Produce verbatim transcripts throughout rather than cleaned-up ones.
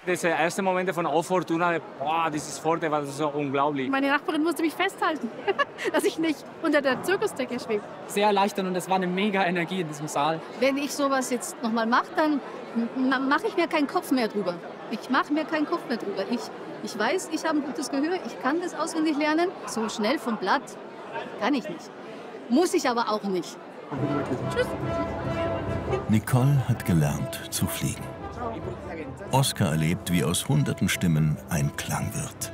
Diese ersten Momente von Oh Fortuna, boah, dieses Forte war so unglaublich. Meine Nachbarin musste mich festhalten, dass ich nicht unter der Zirkusdecke schwebe. Sehr erleichternd und es war eine mega Energie in diesem Saal. Wenn ich sowas jetzt noch mal mache, dann mache ich mir keinen Kopf mehr drüber. Ich mache mir keinen Kopf mehr drüber. Ich, ich weiß, ich habe ein gutes Gehör, ich kann das auswendig lernen. So schnell vom Blatt kann ich nicht. Muss ich aber auch nicht. Tschüss. Nicole hat gelernt zu fliegen. Oskar erlebt, wie aus hunderten Stimmen ein Klang wird.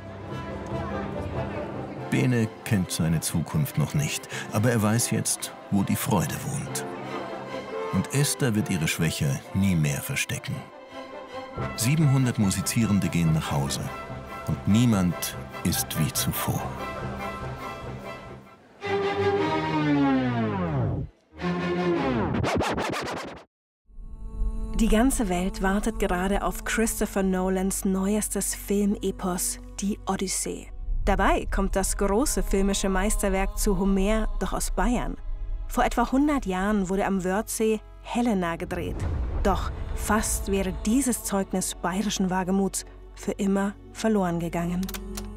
Bene kennt seine Zukunft noch nicht, aber er weiß jetzt, wo die Freude wohnt. Und Esther wird ihre Schwäche nie mehr verstecken. siebenhundert Musizierende gehen nach Hause und niemand ist wie zuvor. Die ganze Welt wartet gerade auf Christopher Nolans neuestes Filmepos, die Odyssee. Dabei kommt das große filmische Meisterwerk zu Homer doch aus Bayern. Vor etwa hundert Jahren wurde am Wörthsee Helena gedreht. Doch fast wäre dieses Zeugnis bayerischen Wagemuts für immer verloren gegangen.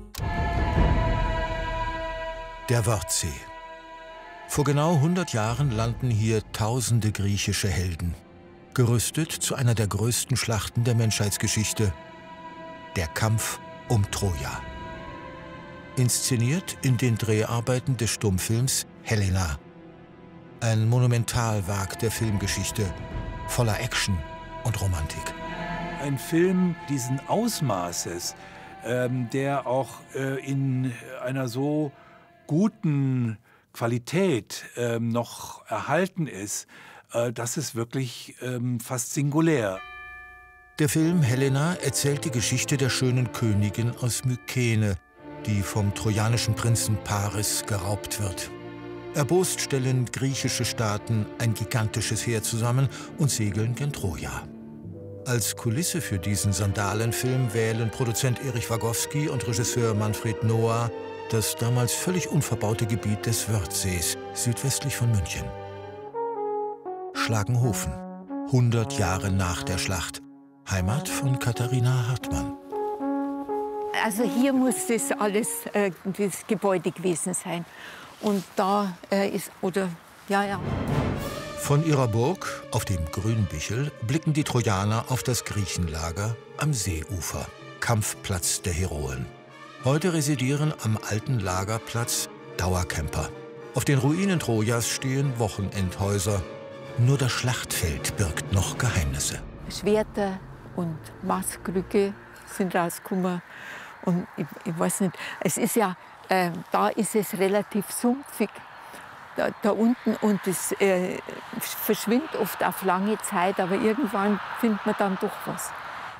Der Wörthsee. Vor genau hundert Jahren landen hier tausende griechische Helden. Gerüstet zu einer der größten Schlachten der Menschheitsgeschichte, der Kampf um Troja. Inszeniert in den Dreharbeiten des Stummfilms Helena. Ein Monumentalwerk der Filmgeschichte, voller Action und Romantik. Ein Film diesen Ausmaßes, ähm, der auch äh, in einer so guten Qualität ähm, noch erhalten ist, das ist wirklich ähm, fast singulär. Der Film Helena erzählt die Geschichte der schönen Königin aus Mykene, die vom trojanischen Prinzen Paris geraubt wird. Erbost stellen griechische Staaten ein gigantisches Heer zusammen und segeln gen Troja. Als Kulisse für diesen Sandalenfilm wählen Produzent Erich Wagowski und Regisseur Manfred Noah das damals völlig unverbaute Gebiet des Wörthsees, südwestlich von München. Schlagenhofen, hundert Jahre nach der Schlacht. Heimat von Katharina Hartmann. Also hier muss das alles, äh, das Gebäude gewesen sein. Und da äh, ist, oder, ja, ja. Von ihrer Burg, auf dem Grünbichel, blicken die Trojaner auf das Griechenlager am Seeufer, Kampfplatz der Heroen. Heute residieren am alten Lagerplatz Dauercamper. Auf den Ruinen Trojas stehen Wochenendhäuser. Nur das Schlachtfeld birgt noch Geheimnisse. Schwerter und Maßkrüge sind rausgekommen. Und ich, ich weiß nicht, es ist ja, äh, da ist es relativ sumpfig, da, da unten. Und es äh, verschwindet oft auf lange Zeit, aber irgendwann findet man dann doch was.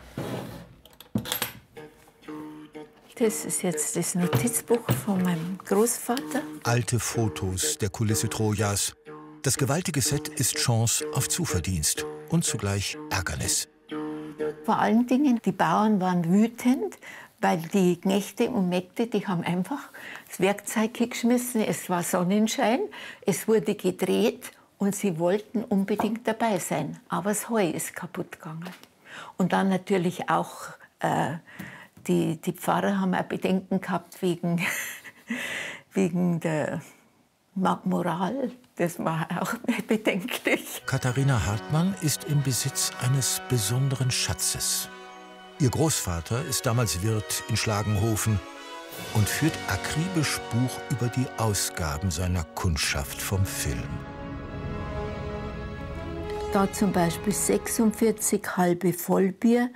Das ist jetzt das Notizbuch von meinem Großvater. Alte Fotos der Kulisse Trojas. Das gewaltige Set ist Chance auf Zuverdienst und zugleich Ärgernis. Vor allen Dingen, die Bauern waren wütend, weil die Knechte und Mägde, die haben einfach das Werkzeug geschmissen. Es war Sonnenschein, es wurde gedreht und sie wollten unbedingt dabei sein. Aber das Heu ist kaputt gegangen. Und dann natürlich auch, äh, die, die Pfarrer haben auch Bedenken gehabt wegen, wegen der Moral. Das war auch bedenklich. Katharina Hartmann ist im Besitz eines besonderen Schatzes. Ihr Großvater ist damals Wirt in Schlagenhofen und führt akribisch Buch über die Ausgaben seiner Kundschaft vom Film. Da zum Beispiel sechsundvierzig halbe Vollbier,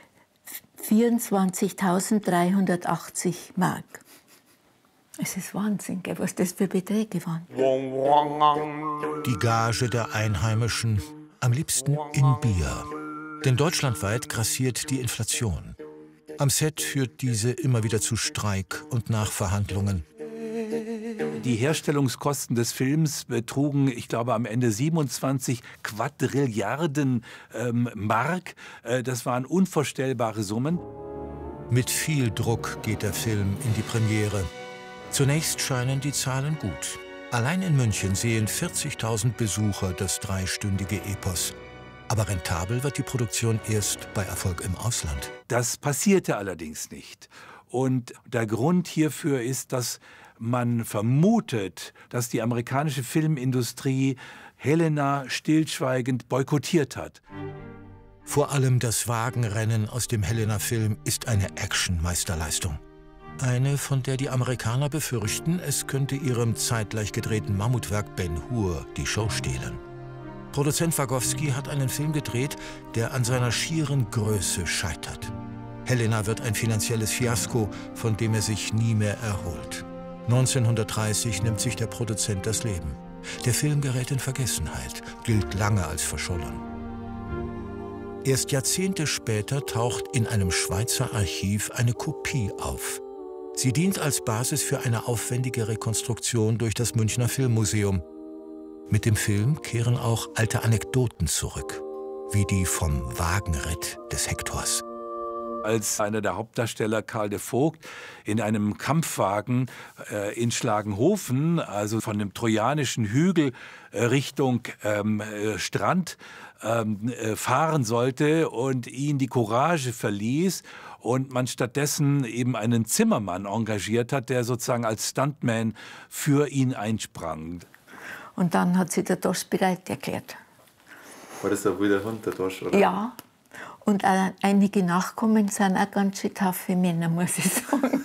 vierundzwanzigtausenddreihundertachtzig Mark. Es ist Wahnsinn, was das für Beträge waren. Die Gage der Einheimischen, am liebsten in Bier. Denn deutschlandweit grassiert die Inflation. Am Set führt diese immer wieder zu Streik und Nachverhandlungen. Die Herstellungskosten des Films betrugen, ich glaube, am Ende siebenundzwanzig Quadrilliarden ähm, Mark. Äh, das waren unvorstellbare Summen. Mit viel Druck geht der Film in die Premiere. Zunächst scheinen die Zahlen gut. Allein in München sehen vierzigtausend Besucher das dreistündige Epos. Aber rentabel wird die Produktion erst bei Erfolg im Ausland. Das passierte allerdings nicht. Und der Grund hierfür ist, dass man vermutet, dass die amerikanische Filmindustrie Helena stillschweigend boykottiert hat. Vor allem das Wagenrennen aus dem Helena-Film ist eine Action-Meisterleistung. Eine, von der die Amerikaner befürchten, es könnte ihrem zeitgleich gedrehten Mammutwerk Ben-Hur die Show stehlen. Produzent Wagowski hat einen Film gedreht, der an seiner schieren Größe scheitert. Helena wird ein finanzielles Fiasko, von dem er sich nie mehr erholt. neunzehnhundertdreißig nimmt sich der Produzent das Leben. Der Film gerät in Vergessenheit, gilt lange als verschollen. Erst Jahrzehnte später taucht in einem Schweizer Archiv eine Kopie auf. Sie dient als Basis für eine aufwendige Rekonstruktion durch das Münchner Filmmuseum. Mit dem Film kehren auch alte Anekdoten zurück, wie die vom Wagenritt des Hektors. Als einer der Hauptdarsteller, Karl de Vogt, in einem Kampfwagen äh, in Schlagenhofen, also von dem trojanischen Hügel äh, Richtung ähm, äh, Strand ähm, äh, fahren sollte und ihn die Courage verließ und man stattdessen eben einen Zimmermann engagiert hat, der sozusagen als Stuntman für ihn einsprang. Und dann hat sich der Dosch bereit erklärt. War das der wilde Hund, der Dosch, oder? Ja. Und äh, einige Nachkommen sind auch ganz schön taffe Männer, muss ich sagen.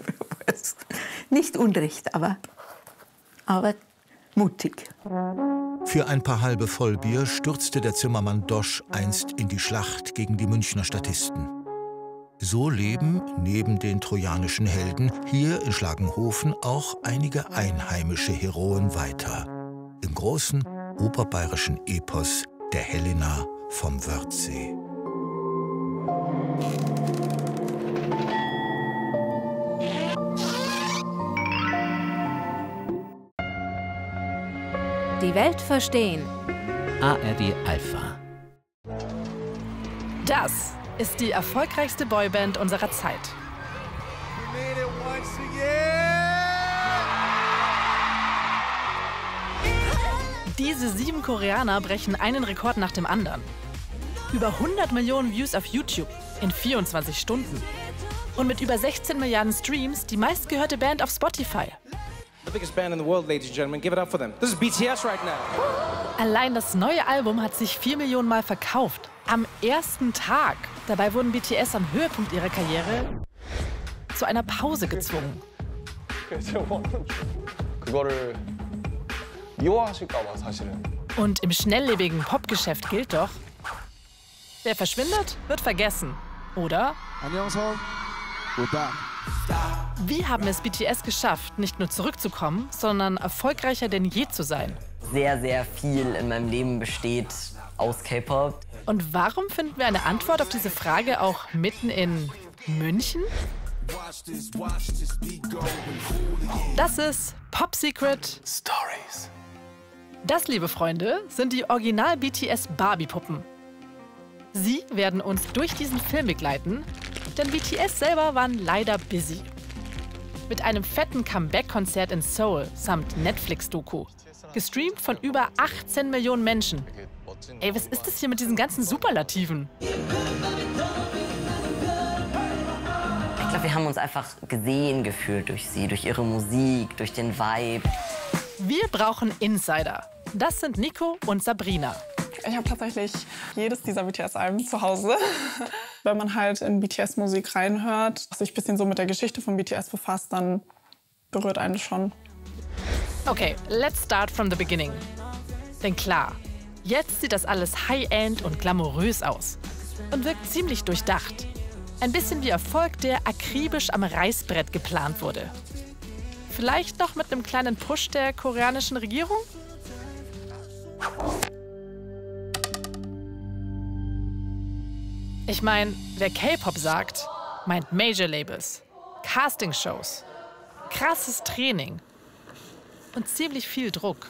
Nicht unrecht, aber, aber mutig. Für ein paar halbe Vollbier stürzte der Zimmermann Dosch einst in die Schlacht gegen die Münchner Statisten. So leben neben den trojanischen Helden hier in Schlagenhofen auch einige einheimische Heroen weiter. Im großen oberbayerischen Epos der Helena vom Wörthsee. Die Welt verstehen. A R D Alpha. Das ist die erfolgreichste Boyband unserer Zeit. Diese sieben Koreaner brechen einen Rekord nach dem anderen. Über hundert Millionen Views auf YouTube in vierundzwanzig Stunden. Und mit über sechzehn Milliarden Streams die meistgehörte Band auf Spotify. The biggest band in the world, ladies and gentlemen. Give it up for them. This is B T S right now. Allein das neue Album hat sich vier Millionen Mal verkauft. Am ersten Tag. Dabei wurden B T S am Höhepunkt ihrer Karriere zu einer Pause gezwungen. Und im schnelllebigen Popgeschäft gilt doch, wer verschwindet, wird vergessen. Oder? Wie haben es B T S geschafft, nicht nur zurückzukommen, sondern erfolgreicher denn je zu sein? Sehr, sehr viel in meinem Leben besteht aus K-Pop. Und warum finden wir eine Antwort auf diese Frage auch mitten in München? Das ist Pop Secret Stories. Das, liebe Freunde, sind die Original-B T S-Barbie-Puppen. Sie werden uns durch diesen Film begleiten, denn B T S selber waren leider busy. Mit einem fetten Comeback-Konzert in Seoul samt Netflix-Doku. Gestreamt von über achtzehn Millionen Menschen. Ey, was ist das hier mit diesen ganzen Superlativen? Ich glaube, wir haben uns einfach gesehen gefühlt durch sie, durch ihre Musik, durch den Vibe. Wir brauchen Insider. Das sind Nico und Sabrina. Ich habe tatsächlich jedes dieser B T S-Alben zu Hause. Wenn man halt in B T S-Musik reinhört, sich ein bisschen so mit der Geschichte von B T S befasst, dann berührt einen schon. Okay, let's start from the beginning. Denn klar, jetzt sieht das alles high-end und glamourös aus. Und wirkt ziemlich durchdacht. Ein bisschen wie Erfolg, der akribisch am Reißbrett geplant wurde. Vielleicht noch mit einem kleinen Push der koreanischen Regierung? Ich meine, wer K-Pop sagt, meint Major-Labels, Castingshows, krasses Training und ziemlich viel Druck.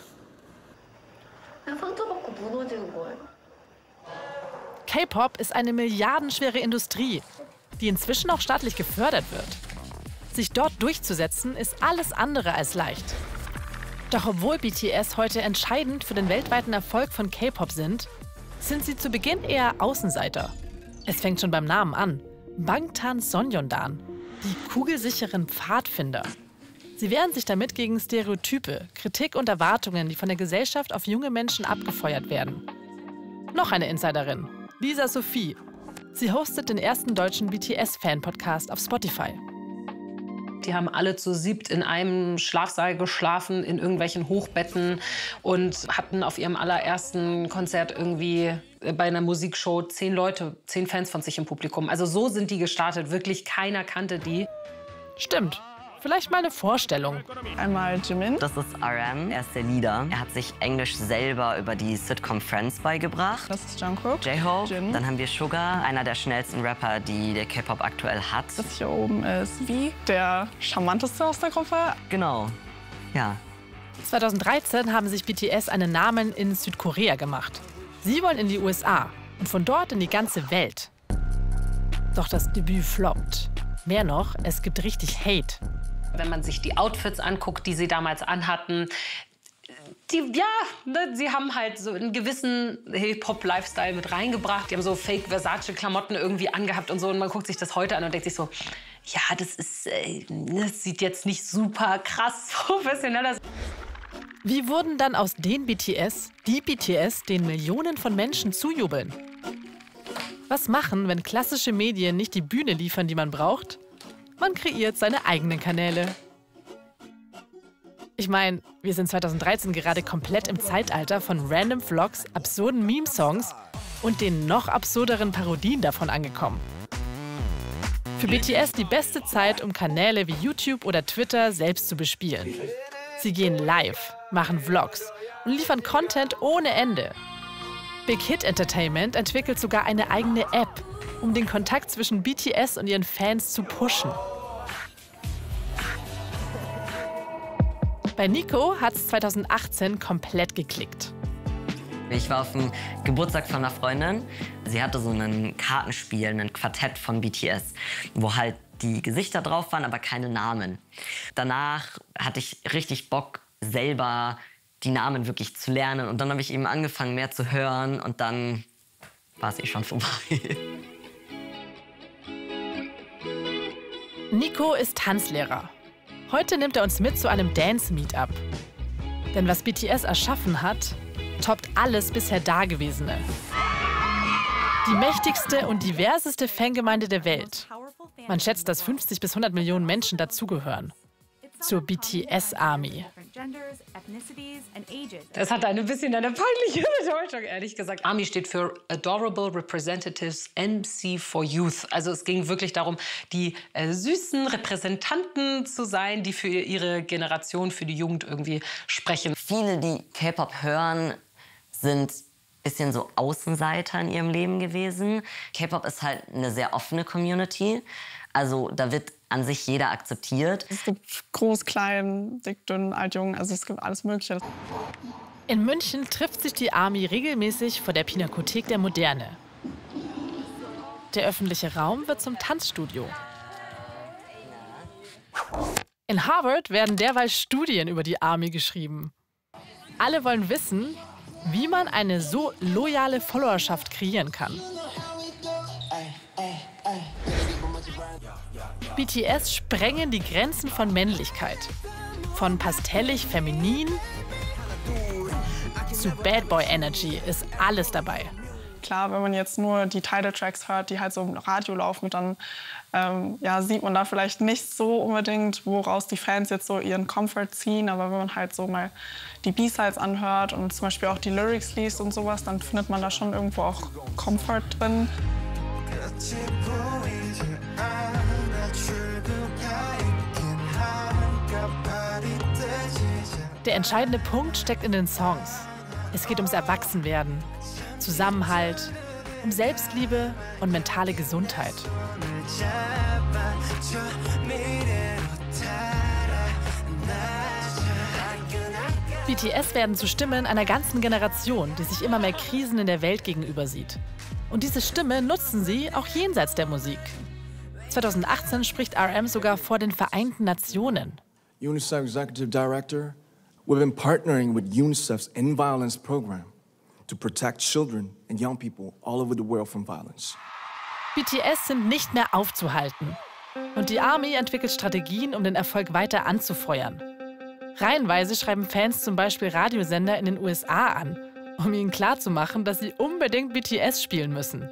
K-Pop ist eine milliardenschwere Industrie, die inzwischen auch staatlich gefördert wird. Sich dort durchzusetzen, ist alles andere als leicht. Doch obwohl B T S heute entscheidend für den weltweiten Erfolg von K-Pop sind, sind sie zu Beginn eher Außenseiter. Es fängt schon beim Namen an. Bangtan Sonyeondan, die kugelsicheren Pfadfinder. Sie wehren sich damit gegen Stereotype, Kritik und Erwartungen, die von der Gesellschaft auf junge Menschen abgefeuert werden. Noch eine Insiderin, Lisa Sophie. Sie hostet den ersten deutschen B T S-Fan-Podcast auf Spotify. Die haben alle zu siebt in einem Schlafsaal geschlafen, in irgendwelchen Hochbetten und hatten auf ihrem allerersten Konzert irgendwie bei einer Musikshow zehn Leute, zehn Fans von sich im Publikum. Also so sind die gestartet. Wirklich keiner kannte die. Stimmt. Vielleicht mal eine Vorstellung. Einmal Jimin. Das ist R M, er ist der Leader. Er hat sich Englisch selber über die Sitcom Friends beigebracht. Das ist Jungkook. J-Hope. Jin. Dann haben wir Sugar, einer der schnellsten Rapper, die der K-Pop aktuell hat. Das hier oben ist wie der charmanteste aus der Gruppe. Genau, ja. zweitausenddreizehn haben sich B T S einen Namen in Südkorea gemacht. Sie wollen in die U S A und von dort in die ganze Welt. Doch das Debüt floppt. Mehr noch, es gibt richtig Hate. Wenn man sich die Outfits anguckt, die sie damals anhatten, die, ja, ne, sie haben halt so einen gewissen Hip-Hop-Lifestyle mit reingebracht. Die haben so Fake-Versace-Klamotten irgendwie angehabt und so. Und man guckt sich das heute an und denkt sich so, ja, das ist, äh, das sieht jetzt nicht super krass professionell aus. Wie wurden dann aus den B T S die B T S, den Millionen von Menschen zujubeln? Was machen, wenn klassische Medien nicht die Bühne liefern, die man braucht? Man kreiert seine eigenen Kanäle. Ich meine, wir sind zweitausenddreizehn gerade komplett im Zeitalter von random Vlogs, absurden Meme-Songs und den noch absurderen Parodien davon angekommen. Für B T S die beste Zeit, um Kanäle wie YouTube oder Twitter selbst zu bespielen. Sie gehen live, machen Vlogs und liefern Content ohne Ende. Big Hit Entertainment entwickelt sogar eine eigene App, um den Kontakt zwischen B T S und ihren Fans zu pushen. Bei Nico hat es zweitausendachtzehn komplett geklickt. Ich war auf dem Geburtstag von einer Freundin. Sie hatte so ein Kartenspiel, ein Quartett von B T S, wo halt die Gesichter drauf waren, aber keine Namen. Danach hatte ich richtig Bock, selber die Namen wirklich zu lernen. Und dann habe ich eben angefangen, mehr zu hören. Und dann war es eh schon vorbei. Nico ist Tanzlehrer. Heute nimmt er uns mit zu einem Dance-Meetup. Denn was B T S erschaffen hat, toppt alles bisher Dagewesene. Die mächtigste und diverseste Fangemeinde der Welt. Man schätzt, dass fünfzig bis hundert Millionen Menschen dazugehören. Zur B T S-Army. Das hat ein bisschen eine peinliche Bedeutung, ehrlich gesagt. Army steht für Adorable Representatives M C for Youth. Also es ging wirklich darum, die äh, süßen Repräsentanten zu sein, die für ihre Generation, für die Jugend irgendwie sprechen. Viele, die K-Pop hören, sind ein bisschen so Außenseiter in ihrem Leben gewesen. K-Pop ist halt eine sehr offene Community. Also da wird an sich jeder akzeptiert. Es gibt groß, klein, dick, dünn, alt, jung, also es gibt alles Mögliche. In München trifft sich die Army regelmäßig vor der Pinakothek der Moderne. Der öffentliche Raum wird zum Tanzstudio. In Harvard werden derweil Studien über die Army geschrieben. Alle wollen wissen, wie man eine so loyale Followerschaft kreieren kann. B T S sprengen die Grenzen von Männlichkeit. Von pastellig feminin zu Bad Boy Energy ist alles dabei. Klar, wenn man jetzt nur die Title-Tracks hört, die halt so im Radio laufen, dann ähm, ja, sieht man da vielleicht nicht so unbedingt, woraus die Fans jetzt so ihren Comfort ziehen. Aber wenn man halt so mal die B-Sides anhört und zum Beispiel auch die Lyrics liest und sowas, dann findet man da schon irgendwo auch Comfort drin. Der entscheidende Punkt steckt in den Songs. Es geht ums Erwachsenwerden, Zusammenhalt, um Selbstliebe und mentale Gesundheit. B T S werden zu Stimmen einer ganzen Generation, die sich immer mehr Krisen in der Welt gegenüber sieht. Und diese Stimme nutzen sie auch jenseits der Musik. zweitausendachtzehn spricht R M sogar vor den Vereinten Nationen. UNICEF Executive Director, we've been partnering with UNICEF's End Violence Program to protect children and young people all over the world from violence. B T S sind nicht mehr aufzuhalten. Und die Army entwickelt Strategien, um den Erfolg weiter anzufeuern. Reihenweise schreiben Fans zum Beispiel Radiosender in den U S A an, um ihnen klarzumachen, dass sie unbedingt B T S spielen müssen.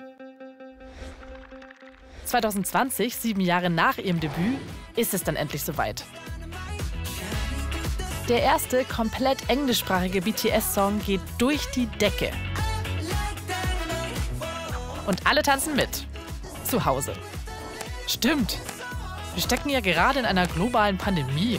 zwanzig zwanzig, sieben Jahre nach ihrem Debüt, ist es dann endlich soweit. Der erste komplett englischsprachige B T S-Song geht durch die Decke. Und alle tanzen mit. Zu Hause. Stimmt. Wir stecken ja gerade in einer globalen Pandemie.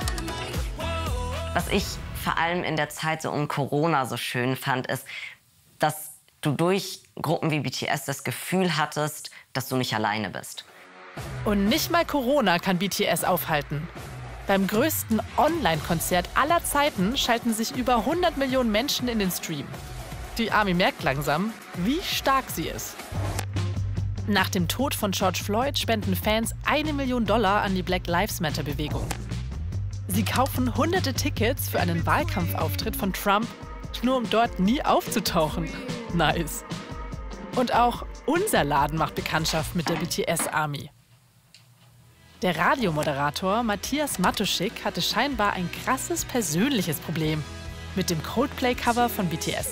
Was ich vor allem in der Zeit so um Corona so schön fand, ist, dass du durch Gruppen wie B T S das Gefühl hattest, dass du nicht alleine bist. Und nicht mal Corona kann B T S aufhalten. Beim größten Online-Konzert aller Zeiten schalten sich über hundert Millionen Menschen in den Stream. Die Army merkt langsam, wie stark sie ist. Nach dem Tod von George Floyd spenden Fans eine Million Dollar an die Black Lives Matter-Bewegung. Sie kaufen hunderte Tickets für einen Wahlkampfauftritt von Trump, nur um dort nie aufzutauchen. Nice. Und auch unser Laden macht Bekanntschaft mit der B T S-Army. Der Radiomoderator Matthias Matuschik hatte scheinbar ein krasses persönliches Problem mit dem Coldplay-Cover von B T S.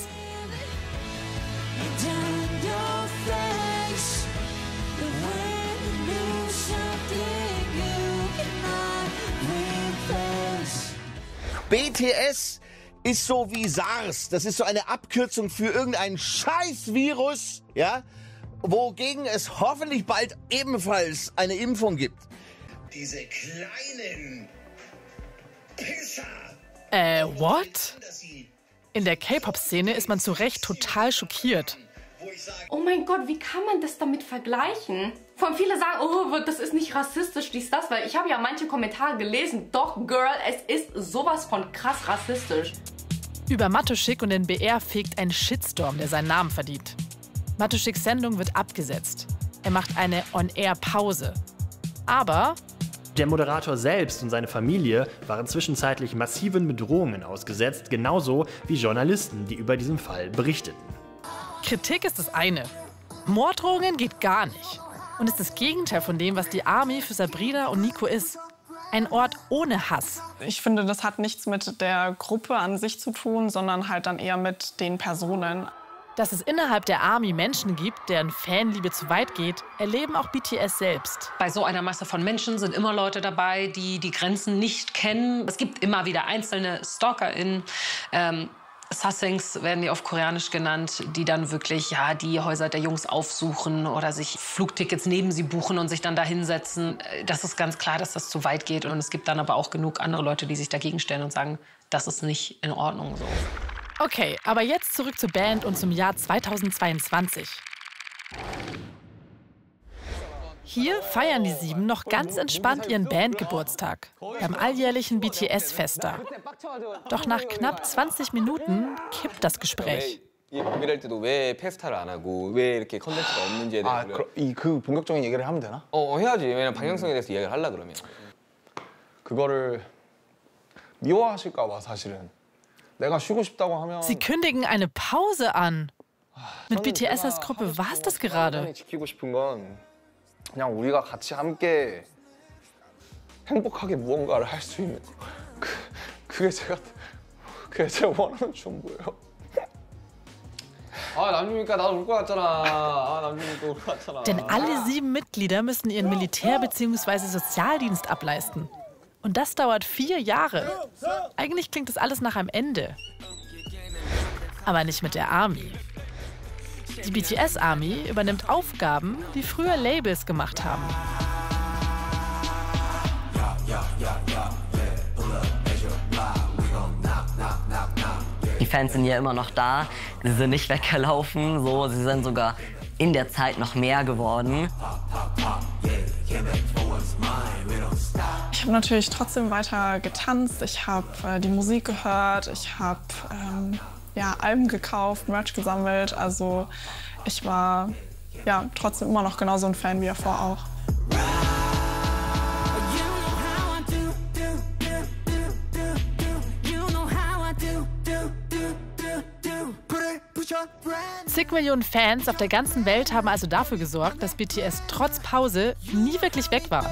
B T S ist so wie SARS. Das ist so eine Abkürzung für irgendein Scheißvirus, ja, wogegen es hoffentlich bald ebenfalls eine Impfung gibt. Diese kleinen Pisser. Äh, what? In der K-Pop-Szene ist man zu Recht total schockiert. Oh mein Gott, wie kann man das damit vergleichen? Vor allem viele sagen, oh, das ist nicht rassistisch, dies, das, weil ich habe ja manche Kommentare gelesen. Doch, Girl, es ist sowas von krass rassistisch. Über Matuschik und den B R fegt ein Shitstorm, der seinen Namen verdient. Matuschiks Sendung wird abgesetzt. Er macht eine On-Air-Pause. Aber der Moderator selbst und seine Familie waren zwischenzeitlich massiven Bedrohungen ausgesetzt, genauso wie Journalisten, die über diesen Fall berichteten. Kritik ist das eine. Morddrohungen geht gar nicht. Und ist das Gegenteil von dem, was die Army für Sabrina und Nico ist. Ein Ort ohne Hass. Ich finde, das hat nichts mit der Gruppe an sich zu tun, sondern halt dann eher mit den Personen. Dass es innerhalb der Army Menschen gibt, deren Fanliebe zu weit geht, erleben auch B T S selbst. Bei so einer Masse von Menschen sind immer Leute dabei, die die Grenzen nicht kennen. Es gibt immer wieder einzelne StalkerInnen, ähm, Sasaengs werden die auf Koreanisch genannt, die dann wirklich ja, die Häuser der Jungs aufsuchen oder sich Flugtickets neben sie buchen und sich dann da hinsetzen. Das ist ganz klar, dass das zu weit geht. Und es gibt dann aber auch genug andere Leute, die sich dagegen stellen und sagen, das ist nicht in Ordnung so. Okay, aber jetzt zurück zur Band und zum Jahr zweitausendzweiundzwanzig. Hier feiern die Sieben noch ganz entspannt ihren Bandgeburtstag beim alljährlichen B T S-Fest da. Doch nach knapp zwanzig Minuten kippt das Gespräch. 예비할 때도 왜 페스타를 안 하고 왜 이렇게 컨텐츠가 없는지에 대해서 아, 이 그 본격적인 얘기를 하면 되나? 어, 해야지. 왜냐면 방향성에 대해서 이야기를 하려 그러면. 그거를 미워하실까 봐 사실은. 내가 쉬고 싶다고 하면 Sie kündigen eine Pause an. Mit B T S als Gruppe war es das gerade. 지키고 싶은 건 그냥 우리가 같이 함께 행복하게 무언가를 할 수 있는 그, 그게 제가 그게 제가 원하는 전부예요. 아, 남주니까 나도 울 것 같잖아. 아, 남주니까 울 것 같잖아. Denn alle sieben Mitglieder müssen ihren Militär- bzw. Sozialdienst ableisten. Und das dauert vier Jahre. Eigentlich klingt das alles nach einem Ende. Aber nicht mit der Army. Die B T S-Army übernimmt Aufgaben, die früher Labels gemacht haben. Die Fans sind ja immer noch da, sie sind nicht weggelaufen, so, sie sind sogar in der Zeit noch mehr geworden. Ich habe natürlich trotzdem weiter getanzt, ich habe äh, die Musik gehört, ich habe ähm, ja, Alben gekauft, Merch gesammelt, also ich war ja, trotzdem immer noch genauso ein Fan wie davor auch. Zig Millionen Fans auf der ganzen Welt haben also dafür gesorgt, dass B T S trotz Pause nie wirklich weg waren.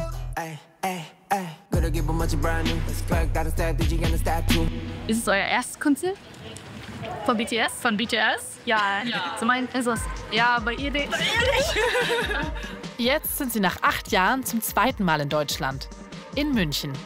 Ist es euer erstes Konzert? Von B T S? Von B T S? Ja, ja. Zu meinen ist es. Ja, bei ihr nicht. Jetzt sind sie nach acht Jahren zum zweiten Mal in Deutschland. In München.